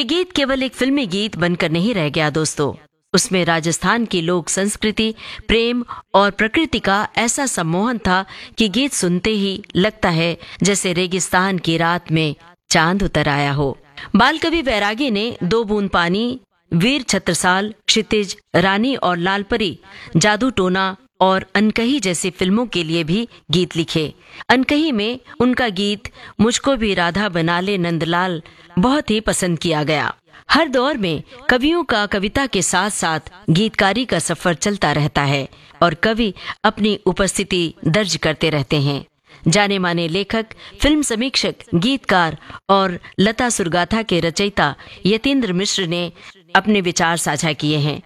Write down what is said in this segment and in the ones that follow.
ये गीत केवल एक फिल्मी गीत बनकर नहीं रह गया दोस्तों, उसमें राजस्थान की लोक संस्कृति, प्रेम और प्रकृति का ऐसा सम्मोहन था कि गीत सुनते ही लगता है जैसे रेगिस्तान की रात में चांद उतर आया हो। बाल कवि बैरागी ने दो बूंद पानी, वीर छत्रसाल, क्षितिज, रानी और लालपरी, जादू टोना और अनकही जैसी फिल्मों के लिए भी गीत लिखे। अनकही में उनका गीत मुझको भी राधा बना ले नंदलाल बहुत ही पसंद किया गया। हर दौर में कवियों का कविता के साथ साथ गीतकारी का सफर चलता रहता है और कवि अपनी उपस्थिति दर्ज करते रहते हैं। जाने माने लेखक, फिल्म समीक्षक, गीतकार और लता सुरगाथा के रचयिता यतीन्द्र मिश्र ने अपने विचार साझा किए हैं।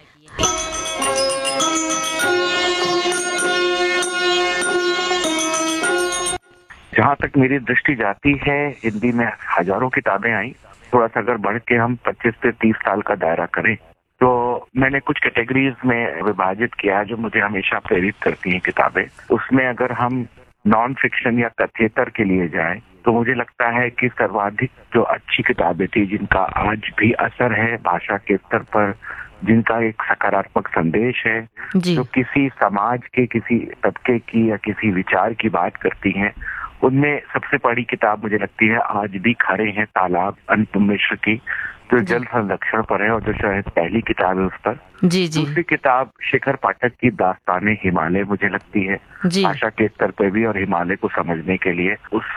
जहाँ तक मेरी दृष्टि जाती है, हिंदी में हजारों किताबें आई। थोड़ा सा अगर बढ़ के हम 25 से 30 साल का दायरा करें तो मैंने कुछ कैटेगरीज में विभाजित किया जो मुझे हमेशा प्रेरित करती हैं किताबें। उसमें अगर हम नॉन फिक्शन या तथ्येतर के लिए जाएं तो मुझे लगता है कि सर्वाधिक जो अच्छी किताबें थी, जिनका आज भी असर है भाषा के स्तर पर, जिनका एक सकारात्मक संदेश है, जो किसी समाज के किसी तबके की या किसी विचार की बात करती हैं, उनमें सबसे बड़ी किताब मुझे लगती है आज भी खड़े हैं तालाब अनुपम मिश्र की, जो जल संरक्षण पर है और जो शायद पहली किताब है उस पर। दूसरी किताब शेखर पाठक की दास्ताने हिमालय मुझे लगती है भाषा के स्तर पर भी और हिमालय को समझने के लिए, उस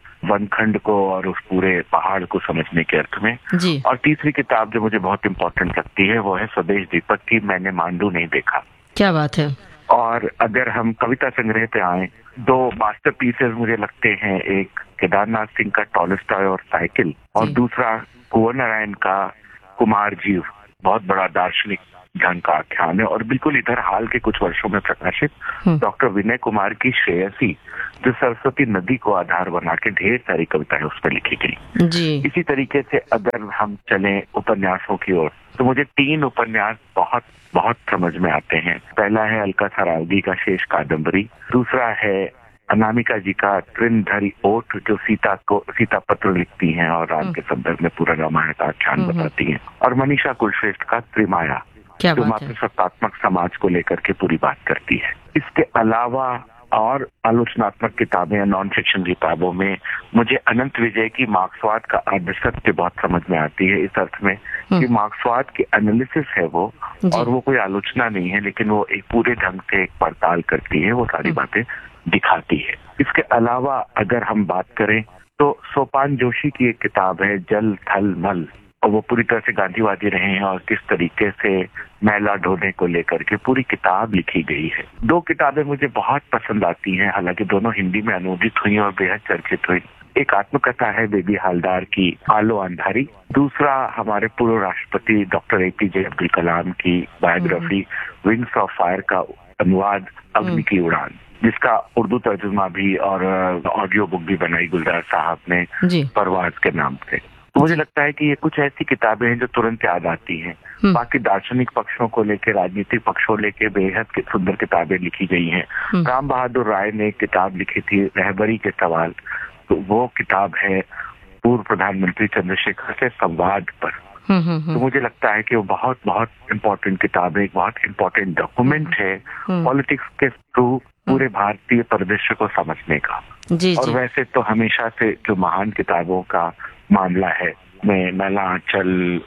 वनखंड को और उस पूरे पहाड़ को समझने के अर्थ में। और तीसरी किताब जो मुझे बहुत इम्पोर्टेंट लगती है वो है स्वदेश दीपक की मैंने मांडू नहीं देखा। क्या बात है। और अगर हम कविता संग्रह पे आए, दो मास्टरपीसेस मुझे लगते हैं, एक केदारनाथ सिंह का टॉलस्टॉय और साइकिल, और दूसरा कुंवर नारायण का कुमार जीव, बहुत बड़ा दार्शनिक ढंग का आख्यान है। और बिल्कुल इधर हाल के कुछ वर्षों में प्रकाशित डॉक्टर विनय कुमार की श्रेयसी, जो सरस्वती नदी को आधार बना के ढेर सारी कविताएं उस पर लिखी गई। इसी तरीके से अगर हम चलें उपन्यासों की ओर तो मुझे 3 उपन्यास बहुत बहुत समझ में आते हैं। पहला है अलका सरावगी का शेष कादम्बरी, दूसरा है अनामिका जी का त्रिनधरी ओठ, जो सीता पत्र लिखती हैं और राम के संदर्भ में पूरा रामायण का आख्यान बताती हैं, और मनीषा कुलश्रेष्ठ का त्रिमाया, जो मात्र सत्तात्मक समाज को लेकर के पूरी बात करती है। इसके अलावा और आलोचनात्मक किताबें या नॉन फिक्शन किताबों में मुझे अनंत विजय की मार्क्सवाद का अर्धसत्य बहुत समझ में आती है, इस अर्थ में कि मार्क्सवाद की एनालिसिस है वो, और वो कोई आलोचना नहीं है, लेकिन वो एक पूरे ढंग से एक पड़ताल करती है, वो सारी बातें दिखाती है। इसके अलावा अगर हम बात करें तो सोपान जोशी की एक किताब है जल थल मल, और वो पूरी तरह से गांधीवादी रहे हैं और किस तरीके से मैला ढोने को लेकर के पूरी किताब लिखी गई है। 2 किताबें मुझे बहुत पसंद आती हैं, हालांकि दोनों हिंदी में अनुवादित हुई और बेहद चर्चित हुई। एक आत्मकथा है बेबी हालदार की आलो अंधारी, दूसरा हमारे पूर्व राष्ट्रपति डॉक्टर APJ अब्दुल कलाम की बायोग्राफी विंग्स ऑफ फायर का अनुवाद अग्नि की उड़ान, जिसका उर्दू तर्जुमा भी और ऑडियो बुक भी बनाई गुलजार साहब ने परवाज के नाम से। तो मुझे लगता है कि ये कुछ ऐसी किताबें हैं जो तुरंत याद आती हैं। बाकी दार्शनिक पक्षों को लेकर, राजनीतिक पक्षों लेकर बेहद सुंदर किताबें लिखी गई हैं। राम बहादुर राय ने एक किताब लिखी थी रहबरी के सवाल, तो वो किताब है पूर्व प्रधानमंत्री चंद्रशेखर से संवाद पर। तो मुझे लगता है कि वो बहुत बहुत इम्पोर्टेंट किताब है, एक बहुत इम्पोर्टेंट डॉक्यूमेंट है पॉलिटिक्स के थ्रू पूरे भारतीय परिदृश्य को समझने का। और वैसे तो हमेशा से जो महान किताबों का मामला है, मैं मैला आंचल,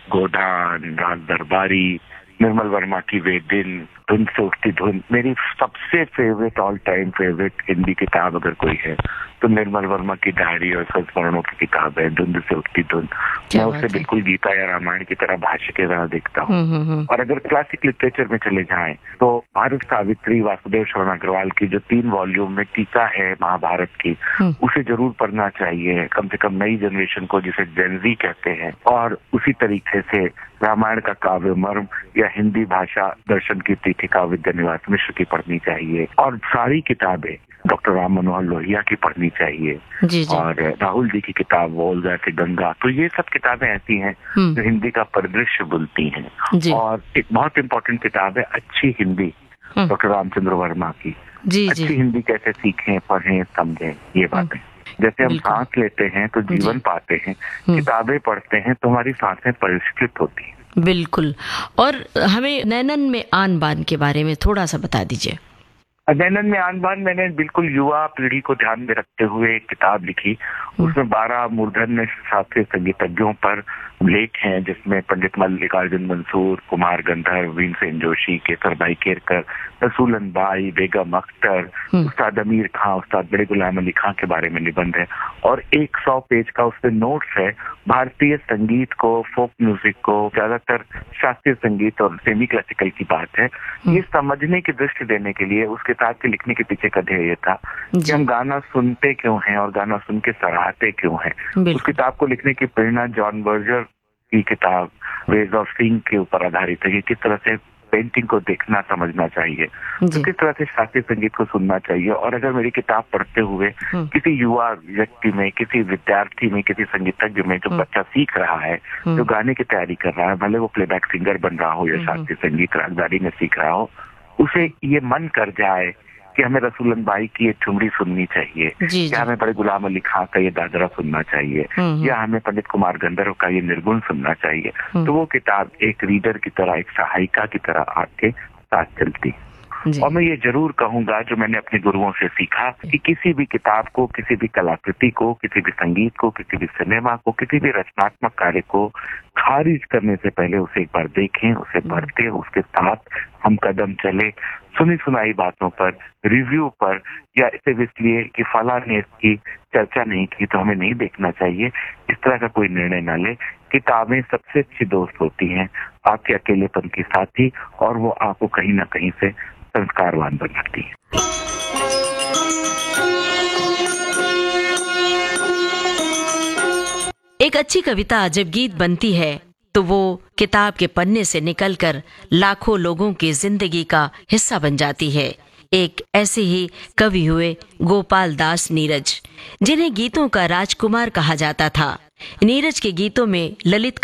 गोदान, राग दरबारी, निर्मल वर्मा की वे दिन, धुन से उठती धुन, मेरी सबसे favourite all time favourite Hindi किताब अगर कोई है तो निर्मल वर्मा की डायरी और संस्मरणों की किताब है धुंध से उठती धुन। मैं उसे बिल्कुल गीता या रामायण की तरह भाष्य के तरह देखता हूँ। और अगर क्लासिक लिटरेचर में चले जाएं तो भारत सावित्री वासुदेव शरण अग्रवाल की जो 3 वॉल्यूम में टीका है महाभारत की, उसे जरूर पढ़ना चाहिए, कम से कम नई जनरेशन को, जिसे जेनजी कहते हैं। और उसी तरीके से रामायण का काव्य मर्म या हिंदी भाषा दर्शन की पीठिका विद्यानिवास मिश्र की पढ़नी चाहिए, और सारी किताबें डॉक्टर राम मनोहर लोहिया की पढ़नी चाहिए, और राहुल जी की किताब वोल्गा से गंगा। तो ये सब किताबें ऐसी हैं जो हिंदी का परिदृश्य बोलती हैं। और एक बहुत इम्पोर्टेंट किताब है अच्छी हिंदी, डॉक्टर रामचंद्र वर्मा की। अच्छी हिंदी कैसे सीखें, पढ़ें, समझें, ये बातें। जैसे हम बिल्कुल। सांस लेते हैं तो जीवन पाते हैं, किताबें पढ़ते हैं तो हमारी सांसें परिष्कृत होती हैं। बिल्कुल। और हमें नैनन में आन बान के बारे में थोड़ा सा बता दीजिए। नैनन में आन बान मैंने बिल्कुल युवा पीढ़ी को ध्यान में रखते हुए एक किताब लिखी। उसमें 12 मूर्धन्य शास्त्रीय संगीतज्ञों पर लेख हैं, जिसमें पंडित मल्लिकार्जुन मंसूर, कुमार गंधर्व, भीमसेन जोशी, केसर भाई केरकर, रसूलन बाई, बेगम अख्तर, उस्ताद अमीर खां, उस्ताद बड़े गुलाम अली खां के बारे में निबंध है। और 100 पेज का उसमें नोट्स है भारतीय संगीत को, फोक म्यूजिक को, ज्यादातर शास्त्रीय संगीत और सेमी क्लासिकल की बात है। ये समझने की दृष्टि देने के लिए उस किताब के लिखने के पीछे का ध्येय ये था कि हम गाना सुनते क्यों हैं और गाना सुन के सराहते क्यों हैं। उस किताब को लिखने की प्रेरणा जॉन बर्जर की किताब वेज ऑफ सीइंग के ऊपर आधारित है कि किस तरह से पेंटिंग को देखना समझना चाहिए, तो किस तरह से शास्त्रीय संगीत को सुनना चाहिए। और अगर मेरी किताब पढ़ते हुए किसी युवा व्यक्ति में, किसी विद्यार्थी में, किसी संगीतज्ञ में जो बच्चा सीख रहा है, जो गाने की तैयारी कर रहा है, भले वो प्लेबैक सिंगर बन रहा हो या शास्त्रीय संगीत रागदारी में सीख रहा हो, उसे ये मन कर जाए कि हमें रसूलन बाई की ये ठुमरी सुननी चाहिए, या हमें बड़े गुलाम अली खां का ये दादरा सुनना चाहिए, या हमें पंडित कुमार गंधर्व का ये निर्गुण सुनना चाहिए, तो वो किताब एक रीडर की तरह, एक सहायिका की तरह आपके साथ चलती। और मैं ये जरूर कहूंगा, जो मैंने अपने गुरुओं से सीखा, कि किसी भी किताब को, किसी भी कलाकृति को, किसी भी संगीत को, किसी भी सिनेमा को, किसी भी रचनात्मक कार्य को खारिज करने से पहले उसे एक बार देखें, उसे पढ़ते, उसके साथ हम कदम चले। सुनी सुनाई बातों पर, रिव्यू पर, या सिर्फ इसलिए कि फला ने इसकी चर्चा नहीं की तो हमें नहीं देखना चाहिए, इस तरह का कोई निर्णय ना ले। किताबें सबसे अच्छी दोस्त होती हैं, आपके अकेलेपन की साथी, और वो आपको कहीं ना कहीं से संस्कारवान बनाती है। एक अच्छी कविता जब गीत बनती है तो वो किताब के पन्ने से निकलकर लाखों लोगों की जिंदगी का हिस्सा बन जाती है। एक ऐसे ही कवि हुए गोपाल दास नीरज, जिन्हें गीतों का राजकुमार कहा जाता था। नीरज के गीतों में ललित